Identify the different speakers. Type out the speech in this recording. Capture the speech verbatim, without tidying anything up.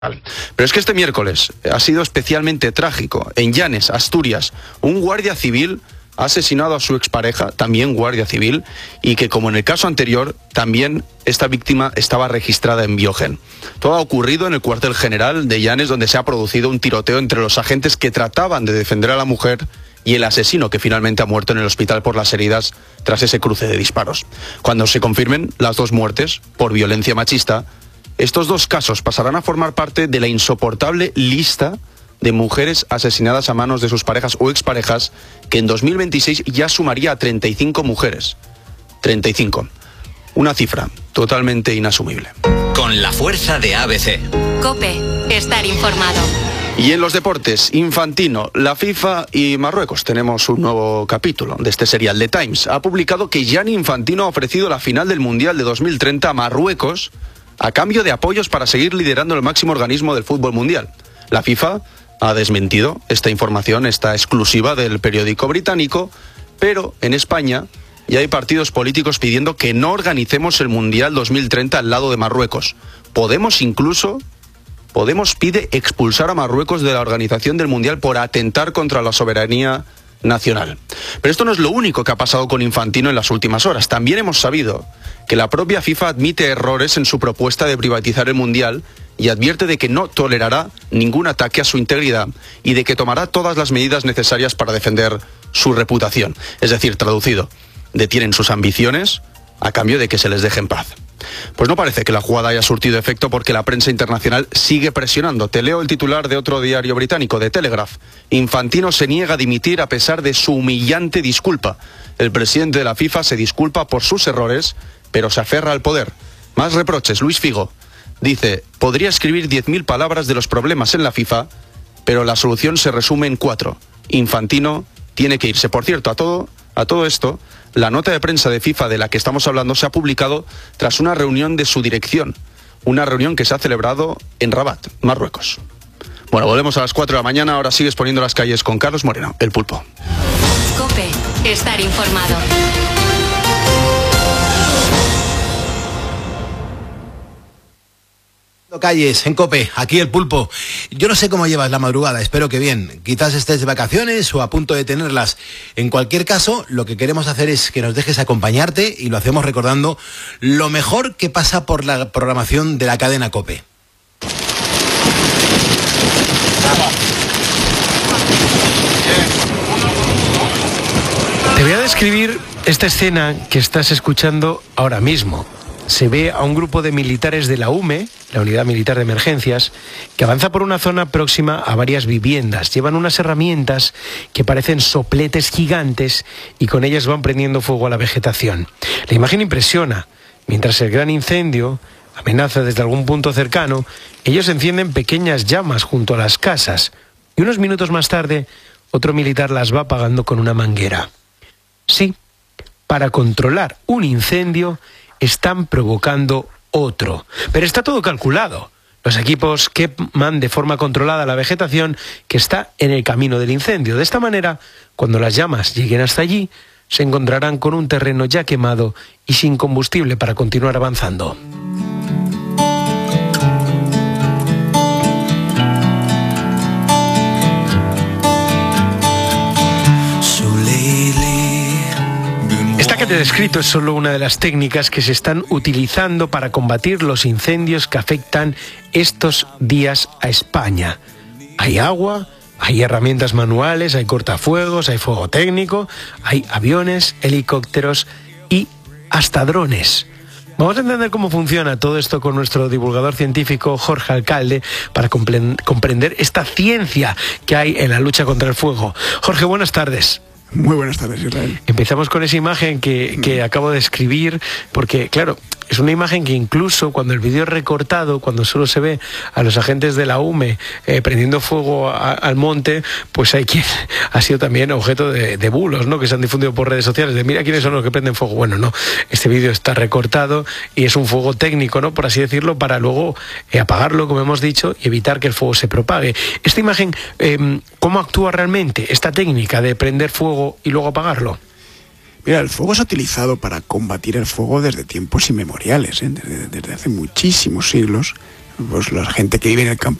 Speaker 1: Pero es que este miércoles ha sido especialmente trágico. En Llanes, Asturias, un guardia civil ha asesinado a su expareja, también guardia civil, y que, como en el caso anterior, también esta víctima estaba registrada en Biogen. Todo ha ocurrido en el cuartel general de Llanes, donde se ha producido un tiroteo entre los agentes que trataban de defender a la mujer y el asesino, que finalmente ha muerto en el hospital por las heridas tras ese cruce de disparos. Cuando se confirmen las dos muertes por violencia machista, estos dos casos pasarán a formar parte de la insoportable lista de mujeres asesinadas a manos de sus parejas o exparejas, que en dos mil veintiséis ya sumaría a treinta y cinco mujeres. treinta y cinco. Una cifra totalmente inasumible.
Speaker 2: Con la fuerza de A B C.
Speaker 3: COPE. Estar informado.
Speaker 1: Y en los deportes, Infantino, la FIFA y Marruecos. Tenemos un nuevo capítulo de este serial. The Times ha publicado que Gianni Infantino ha ofrecido la final del Mundial de dos mil treinta a Marruecos a cambio de apoyos para seguir liderando el máximo organismo del fútbol mundial. La FIFA ha desmentido esta información, esta exclusiva del periódico británico, pero en España ya hay partidos políticos pidiendo que no organicemos el Mundial dos mil treinta al lado de Marruecos. Podemos incluso, Podemos pide expulsar a Marruecos de la organización del Mundial por atentar contra la soberanía nacional. Pero esto no es lo único que ha pasado con Infantino en las últimas horas. También hemos sabido que la propia FIFA admite errores en su propuesta de privatizar el Mundial y advierte de que no tolerará ningún ataque a su integridad y de que tomará todas las medidas necesarias para defender su reputación. Es decir, traducido, detienen sus ambiciones a cambio de que se les deje en paz. Pues no parece que la jugada haya surtido efecto, porque la prensa internacional sigue presionando. Te leo el titular de otro diario británico, The Telegraph. Infantino se niega a dimitir a pesar de su humillante disculpa. El presidente de la FIFA se disculpa por sus errores, pero se aferra al poder. Más reproches. Luis Figo dice: podría escribir diez mil palabras de los problemas en la FIFA, pero la solución se resume en cuatro. Infantino tiene que irse. Por cierto, a todo, a todo esto, la nota de prensa de FIFA de la que estamos hablando se ha publicado tras una reunión de su dirección, una reunión que se ha celebrado en Rabat, Marruecos. Bueno, volvemos a las cuatro de la mañana, ahora sigues poniendo las calles con Carlos Moreno, el Pulpo.
Speaker 3: COPE. Estar informado.
Speaker 4: Calles en COPE, aquí el Pulpo. Yo no sé cómo llevas la madrugada, espero que bien. Quizás estés de vacaciones o a punto de tenerlas. En cualquier caso, lo que queremos hacer es que nos dejes acompañarte, y lo hacemos recordando lo mejor que pasa por la programación de la cadena COPE.
Speaker 5: Te voy a describir esta escena que estás escuchando ahora mismo. Se ve a un grupo de militares de la U M E, la Unidad Militar de Emergencias, que avanza por una zona próxima a varias viviendas. Llevan unas herramientas que parecen sopletes gigantes y con ellas van prendiendo fuego a la vegetación. La imagen impresiona. Mientras el gran incendio amenaza desde algún punto cercano, ellos encienden pequeñas llamas junto a las casas y unos minutos más tarde otro militar las va apagando con una manguera. Sí, para controlar un incendio están provocando otro. Pero está todo calculado. Los equipos queman de forma controlada la vegetación que está en el camino del incendio. De esta manera, cuando las llamas lleguen hasta allí, se encontrarán con un terreno ya quemado y sin combustible para continuar avanzando. Que te he descrito es solo una de las técnicas que se están utilizando para combatir los incendios que afectan estos días a España. Hay agua, hay herramientas manuales, hay cortafuegos, hay fuego técnico, hay aviones, helicópteros y hasta drones. Vamos a entender cómo funciona todo esto con nuestro divulgador científico Jorge Alcalde para comprender esta ciencia que hay en la lucha contra el fuego. Jorge, buenas tardes.
Speaker 6: Muy buenas tardes, Israel.
Speaker 5: Empezamos con esa imagen que, que acabo de describir, porque, claro, es una imagen que incluso cuando el vídeo es recortado, cuando solo se ve a los agentes de la U M E eh, prendiendo fuego a, al monte, pues hay quien ha sido también objeto de, de bulos, ¿no?, que se han difundido por redes sociales, de mira quiénes son los que prenden fuego. Bueno, no, este vídeo está recortado y es un fuego técnico, ¿no?, por así decirlo, para luego eh, apagarlo, como hemos dicho, y evitar que el fuego se propague. Esta imagen, eh, ¿cómo actúa realmente esta técnica de prender fuego y luego apagarlo?
Speaker 6: Mira, el fuego se ha utilizado para combatir el fuego desde tiempos inmemoriales, ¿eh? desde, desde hace muchísimos siglos. pues la gente que vive en el campo